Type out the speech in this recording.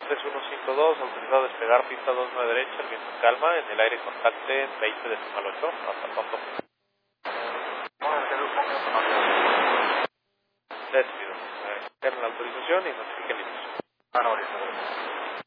3152, autorizado a despegar pista 29 derecha, el viento en calma, en el aire contacte 20 decimal 8, hasta pronto. Les pido, den la autorización y notifiquen el inicio.